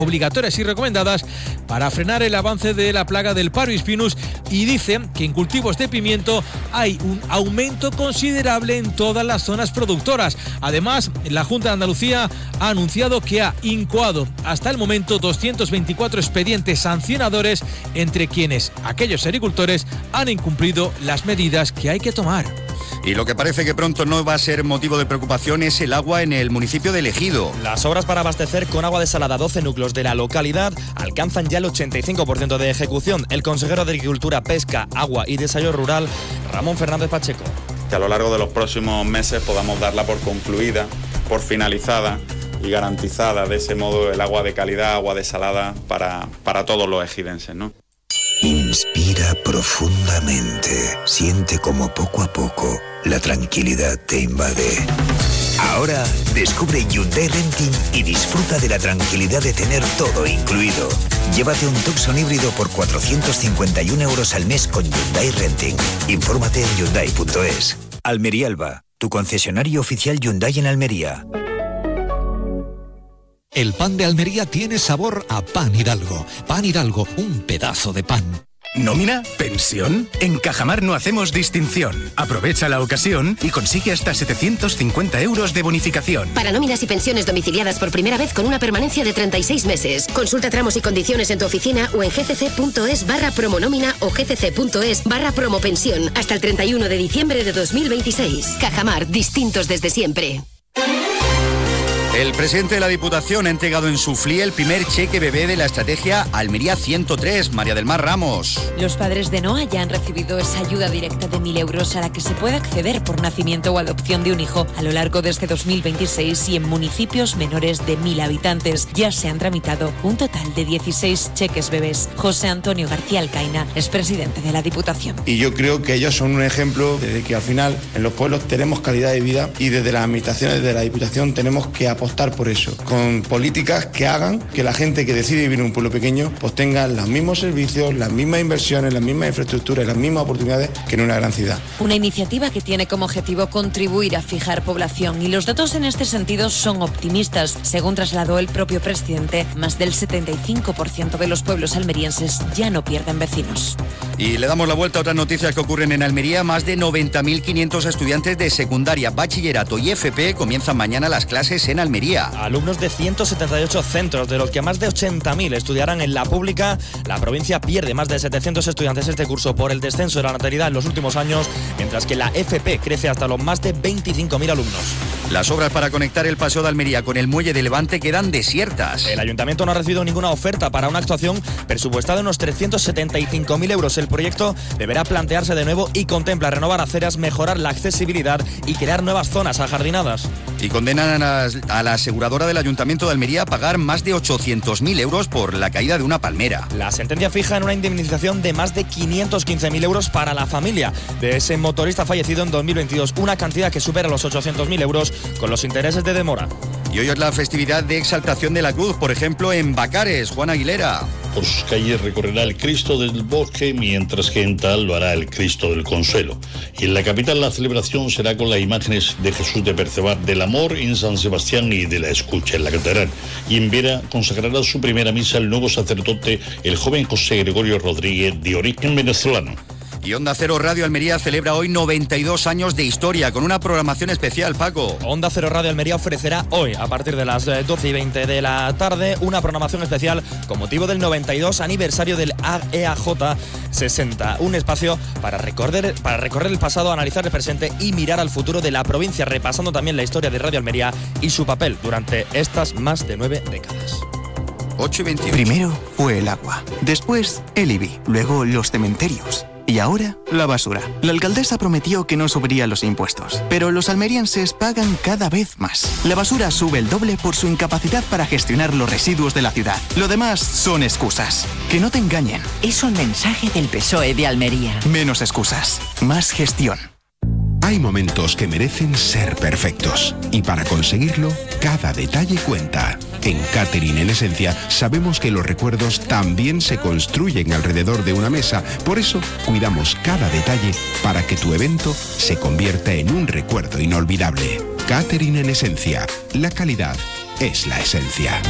obligatorias y recomendadas para frenar el avance de la plaga del Parvis pinus, y dice que en cultivos de pimiento hay un aumento considerable en todas las zonas productoras. Además, la Junta de Andalucía ha anunciado que ha incoado hasta el momento 224 expedientes sancionadores entre quienes aquellos agricultores han incumplido las medidas que hay que tomar. Y lo que parece que pronto no va a ser motivo de preocupación es el agua en el municipio de Ejido. Las obras para abastecer con agua desalada 12 núcleos de la localidad alcanzan ya el 85% de ejecución. El consejero de Agricultura, Pesca, Agua y Desarrollo Rural, Ramón Fernández Pacheco. Que a lo largo de los próximos meses podamos darla por concluida, por finalizada y garantizada, de ese modo, el agua de calidad, agua desalada para todos los ejidenses, ¿no? Inspira profundamente. Siente como poco a poco la tranquilidad te invade. Ahora descubre Hyundai Renting y disfruta de la tranquilidad de tener todo incluido. Llévate un Tucson híbrido por 451 € al mes con Hyundai Renting. Infórmate en Hyundai.es. Almería Alba, tu concesionario oficial Hyundai en Almería. El pan de Almería tiene sabor a Pan Hidalgo. Pan Hidalgo, un pedazo de pan. ¿Nómina? ¿Pensión? En Cajamar no hacemos distinción. Aprovecha la ocasión y consigue hasta 750 € de bonificación. Para nóminas y pensiones domiciliadas por primera vez con una permanencia de 36 meses. Consulta tramos y condiciones en tu oficina o en gcc.es/promonómina o gcc.es/promopensión hasta el 31 de diciembre de 2026. Cajamar, distintos desde siempre. El presidente de la Diputación ha entregado en su FLI el primer cheque bebé de la estrategia Almería 103, María del Mar Ramos. Los padres de Noa ya han recibido esa ayuda directa de 1.000 € a la que se puede acceder por nacimiento o adopción de un hijo a lo largo de este 2026 y en municipios menores de 1.000 habitantes. Ya se han tramitado un total de 16 cheques bebés. José Antonio García Alcaina es presidente de la Diputación. Y yo creo que ellos son un ejemplo de que al final en los pueblos tenemos calidad de vida y desde las administraciones de la Diputación tenemos que apostar por eso, con políticas que hagan que la gente que decide vivir en un pueblo pequeño pues tenga los mismos servicios, las mismas inversiones, las mismas infraestructuras, las mismas oportunidades que en una gran ciudad. Una iniciativa que tiene como objetivo contribuir a fijar población y los datos en este sentido son optimistas. Según trasladó el propio presidente, más del 75% de los pueblos almerienses ya no pierden vecinos. Y le damos la vuelta a otras noticias que ocurren en Almería. Más de 90.500 estudiantes de secundaria, bachillerato y FP comienzan mañana las clases en Almería. Alumnos de 178 centros, de los que más de 80.000 estudiarán en la pública. La provincia pierde más de 700 estudiantes este curso por el descenso de la natalidad en los últimos años, mientras que la FP crece hasta los más de 25.000 alumnos. Las obras para conectar el Paseo de Almería con el Muelle de Levante quedan desiertas. El ayuntamiento no ha recibido ninguna oferta para una actuación presupuestada en unos 375.000 €. El proyecto deberá plantearse de nuevo y contempla renovar aceras, mejorar la accesibilidad y crear nuevas zonas ajardinadas. Y condenan a la aseguradora del Ayuntamiento de Almería a pagar más de 800.000 € por la caída de una palmera. La sentencia fija en una indemnización de más de 515.000 € para la familia de ese motorista fallecido en 2022, una cantidad que supera los 800.000 € con los intereses de demora. Y hoy es la festividad de Exaltación de la Cruz, por ejemplo en Bacares. Juan Aguilera. Por sus calles recorrerá el Cristo del Bosque, mientras que en Tal lo hará el Cristo del Consuelo. Y en la capital la celebración será con las imágenes de Jesús de Percebar del Amor en San Sebastián y de la Escucha en la Catedral. Y en Vera consagrará su primera misa el nuevo sacerdote, el joven José Gregorio Rodríguez, de origen venezolano. Y Onda Cero Radio Almería celebra hoy 92 años de historia con una programación especial, Paco. Onda Cero Radio Almería ofrecerá hoy, a partir de las 12:20 de la tarde, una programación especial con motivo del 92 aniversario del AEAJ 60. Un espacio para recorrer el pasado, analizar el presente y mirar al futuro de la provincia, repasando también la historia de Radio Almería y su papel durante estas más de 9 décadas. 8:28. Primero fue el agua, después el IBI, luego los cementerios. Y ahora, la basura. La alcaldesa prometió que no subiría los impuestos, pero los almerienses pagan cada vez más. La basura sube el doble por su incapacidad para gestionar los residuos de la ciudad. Lo demás son excusas. Que no te engañen. Es un mensaje del PSOE de Almería. Menos excusas, más gestión. Hay momentos que merecen ser perfectos y para conseguirlo, cada detalle cuenta. En Catering en Esencia sabemos que los recuerdos también se construyen alrededor de una mesa. Por eso, cuidamos cada detalle para que tu evento se convierta en un recuerdo inolvidable. Catering en Esencia. La calidad es la esencia.